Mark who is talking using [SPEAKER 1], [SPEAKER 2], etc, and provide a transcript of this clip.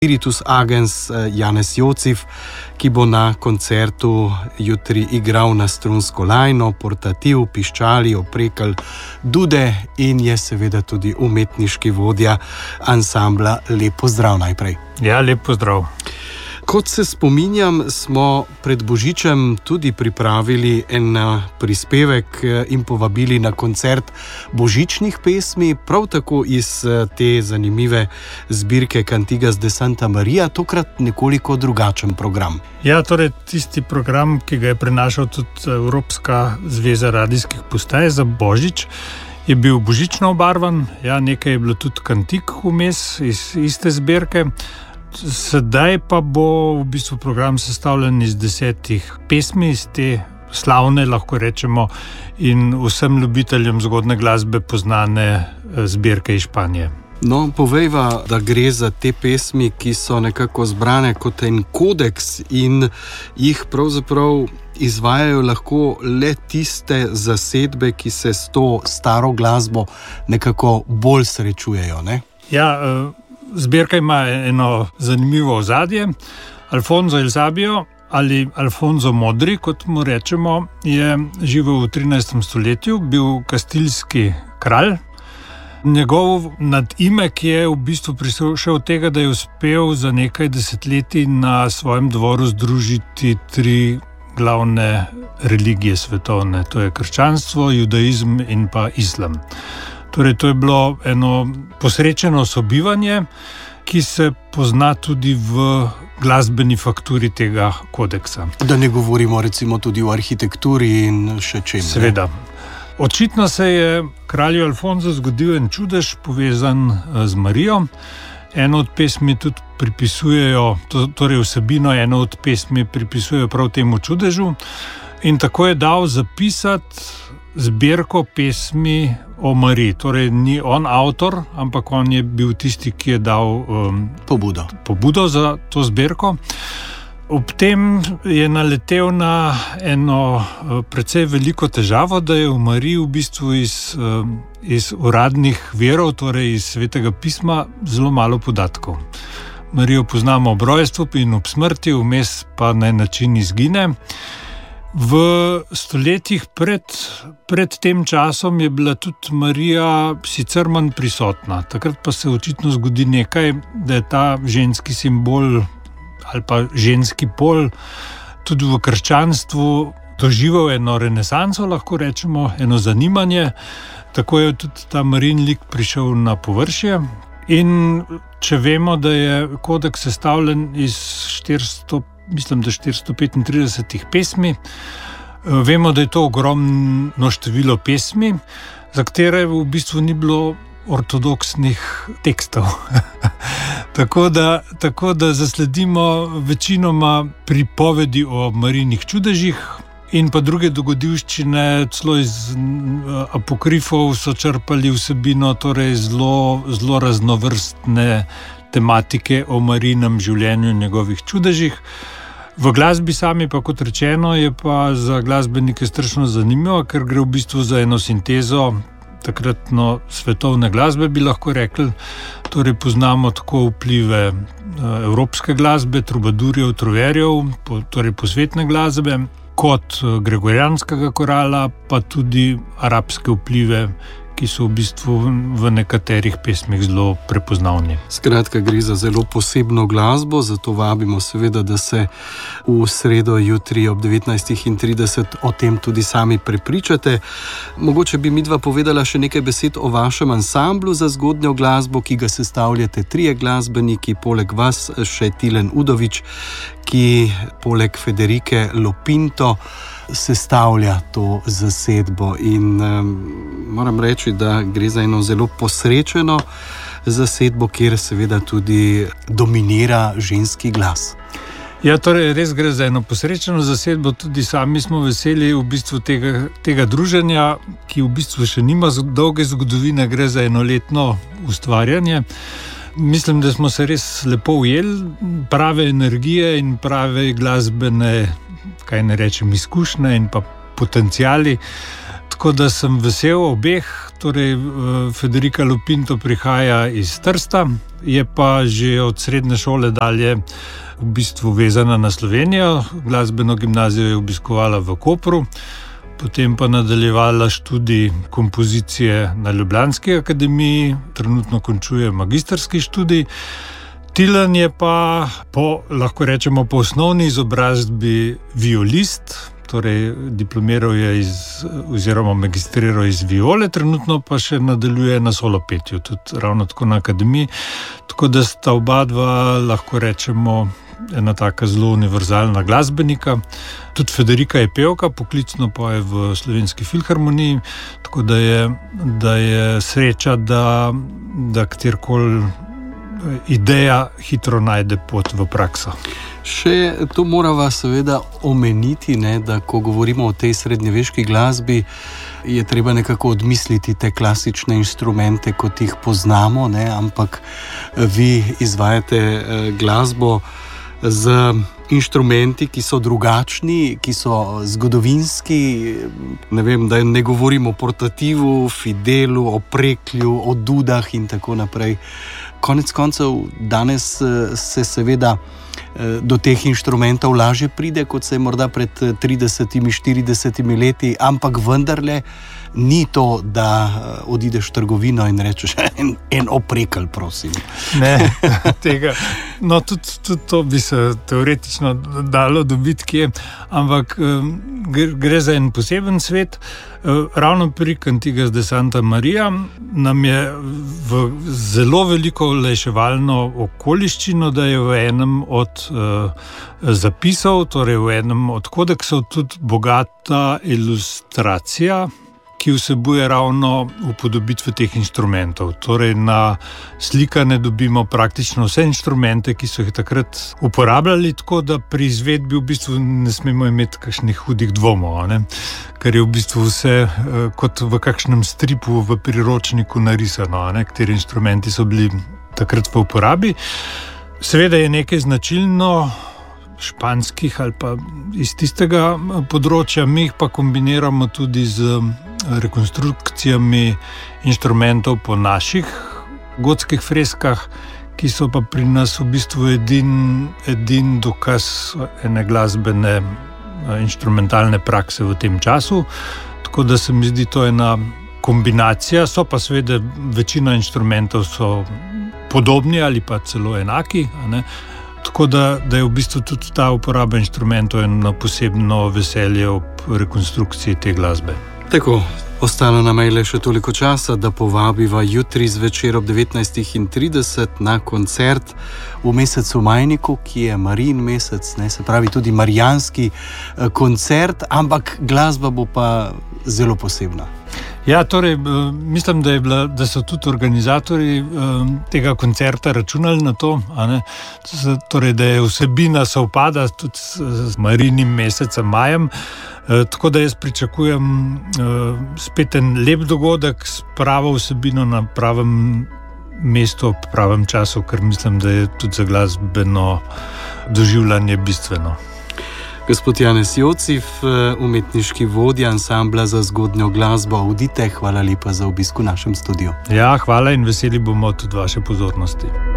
[SPEAKER 1] Spiritus Agens Janez Jocif, ki bo na koncertu jutri igral na strunsko lajno, portativ, piščali, oprekelj, dude in je seveda tudi umetniški vodja ansambla. Lep pozdrav najprej.
[SPEAKER 2] Ja, lep pozdrav.
[SPEAKER 1] Kot se spominjam, smo pred Božičem tudi pripravili en prispevek in povabili na koncert božičnih pesmi, prav tako iz te zanimive zbirke Cantigas de Santa Maria, tokrat nekoliko drugačen program.
[SPEAKER 2] Ja, torej tisti program, ki ga je prenašal tudi Evropska zveza radijskih postaj za Božič, je bil božično obarvan. Ja, nekaj je bilo tudi kantik vmes iz iste zbirke. Sedaj pa bo v bistvu program sestavljen iz 10 pesmi, iz te slavne, lahko rečemo, in vsem ljubiteljem zgodne glasbe poznane zbirke iz Španije.
[SPEAKER 1] No, povejva, da gre za te pesmi, ki so nekako zbrane kot en kodeks in jih pravzaprav izvajajo lahko le tiste zasedbe, ki se s to staro glasbo nekako bolj srečujejo, ne?
[SPEAKER 2] Ja, zbirka ima eno zanimivo ozadje. Alfonso El Sabio ali Alfonso Modri, kot mu rečemo, je živel v 13. stoletju, bil kastilski kralj. Njegov nadimek je v bistvu prišel od tega, da je uspel za nekaj desetletij na svojem dvoru združiti 3 glavne religije svetovne. To je krščanstvo, judaizem in pa islam. Torej, to je bilo eno posrečeno sobivanje, ki se pozna tudi v glasbeni fakturi tega kodeksa.
[SPEAKER 1] Da ne govorimo recimo tudi o arhitekturi in še čem.
[SPEAKER 2] Seveda. Očitno se je kralju Alfonso zgodil en čudež povezan z Marijo. Eno od pesmi tudi pripisujejo, torej vsebino eno od pesmi pripisujejo prav temu čudežu, in tako je dal zapisati zbirko pesmi o Mariji. Torej ni on avtor, ampak on je bil tisti, ki je dal pobudo za to zbirko. Ob tem je naletel na eno precej veliko težavo, da je v Mariji v bistvu iz uradnih virov, torej iz Svetega pisma, zelo malo podatkov. Marijo poznamo ob rojstvu in ob smrti, vmes pa na način izgine. V stoletjih pred tem časom je bila tudi Marija sicer manj prisotna. Takrat pa se očitno zgodi nekaj, da je ta ženski simbol ali pa ženski pol tudi v krščanstvu doživel eno renesanso, lahko rečemo, eno zanimanje. Tako je tudi ta Marijin lik prišel na površje. In če vemo, da je kodeks sestavljen iz 435 pesmi. Vemo, da je to ogromno število pesmi, za katere v bistvu ni bilo ortodoksnih tekstov. Tako da zasledimo večinoma pripovedi o Marijinih čudežih in pa druge dogodivščine, celo iz apokrifov so črpali vsebino, torej zelo raznovrstne tematike o Marijinem življenju in njegovih čudežih. V glasbi sami pa, kot rečeno, je pa za glasbenike strašno zanimivo, ker gre v bistvu za eno sintezo takratno svetovne glasbe, bi lahko rekli. Torej poznamo tako vplive evropske glasbe, trubadurjev, troverjev, torej posvetne glasbe, kot gregorijanskega korala, pa tudi arabske vplive, ki so v bistvu v nekaterih pesmih zelo prepoznavni.
[SPEAKER 1] Skratka, gre za zelo posebno glasbo, zato vabimo seveda, da se v sredo jutri ob 19:30 o tem tudi sami prepričate. Mogoče bi midva povedala še nekaj besed o vašem ansamblu za zgodnjo glasbo, ki ga sestavljate 3 glasbeniki, poleg vas še Tilen Udovič, ki poleg Federike Lopinto sestavlja to zasedbo. In moram reči, da gre za eno zelo posrečeno zasedbo, kjer seveda tudi dominira ženski glas.
[SPEAKER 2] Ja, torej res gre za eno posrečeno zasedbo, tudi sami smo veseli v bistvu tega druženja, ki v bistvu še nima dolge zgodovine, gre za enoletno ustvarjanje. Mislim, da smo se res lepo ujeli, prave energije in prave glasbene, kaj ne rečem, izkušnje in pa potenciali. Tako da sem vesel obeh, torej Federica Lupinto prihaja iz Trsta, je pa že od srednje šole dalje v bistvu vezana na Slovenijo. Glasbeno gimnazijo je obiskovala v Kopru, potem pa nadaljevala študij kompozicije na Ljubljanski akademiji, trenutno končuje magistrski študij. Tilen je pa lahko rečemo po osnovni izobrazbi violist, torej diplomiral je oziroma magistriral iz viole, trenutno pa še nadaljuje na solopetju, tudi ravno tako na akademiji. Tako da sta oba dva, lahko rečemo, ena taka zelo univerzalna glasbenika. Tudi Federica je pevka, poklicno pa je v Slovenski filharmoniji, tako da je sreča, da katerkoli ideja hitro najde pot v prakso.
[SPEAKER 1] Še to morava seveda omeniti, da ko govorimo o tej srednjeveški glasbi, je treba nekako odmisliti te klasične instrumente, kot jih poznamo, ampak vi izvajate glasbo z inštrumenti, ki so drugačni, ki so zgodovinski. Ne vem, da ne govorimo o portativu, fidelu, o preklju, o dudah in tako naprej. Konec koncev danes se seveda do teh inštrumentov lažje pride, kot se je morda pred 30-40 leti, ampak vendarle ni to, da odideš v trgovino in rečeš en oprekelj, prosim.
[SPEAKER 2] Ne, tega. No, tudi to bi se teoretično dalo dobiti kje, ampak gre za en poseben svet. Ravno pri Cantigas de Santa Maria nam je v zelo veliko olajševalno okoliščino, da je v enem od zapisov, torej v enem od kodeksov, tudi bogata ilustracija, ki vsebuje ravno upodobitve teh inštrumentov. Torej na slikane dobimo praktično vse inštrumente, ki so jih takrat uporabljali, tako da pri izvedbi v bistvu ne smemo imeti kakšnih hudih dvomov, ker je v bistvu vse kot v kakšnem stripu v priročniku narisano, kateri inštrumenti so bili takrat v uporabi. Seveda je nekaj značilno španskih ali pa iz tistega področja, mi jih pa kombiniramo tudi z rekonstrukcijami inštrumentov po naših gotskih freskah, ki so pa pri nas v bistvu edin dokaz ene glasbene inštrumentalne prakse v tem času. Tako da se mi zdi to ena kombinacija, so pa seveda večina inštrumentov so podobni ali pa celo enaki, tako da je v bistvu tudi ta uporaba inštrumentov eno posebno veselje ob rekonstrukciji te glasbe.
[SPEAKER 1] Tako, ostalo nam je le še toliko časa, da povabiva jutri zvečer ob 19:30 na koncert v mesecu Majniku, ki je Marijin mesec, se pravi tudi marijanski koncert, ampak glasba bo pa zelo posebna.
[SPEAKER 2] Ja, torej, mislim, da so tudi organizatorji tega koncerta računali na to, torej, da je vsebina sovpada tudi z Marijinim mesecem majem, tako da jaz pričakujem spet en lep dogodek s pravo vsebino na pravem mestu ob pravem času, ker mislim, da je tudi za glasbeno doživljanje bistveno.
[SPEAKER 1] Gospod Janez Jocif, umetniški vodja ansambla za zgodnjo glasbo Audite, hvala lepa za obisk v našem studiu.
[SPEAKER 2] Ja, hvala in veseli bomo tudi vaše pozornosti.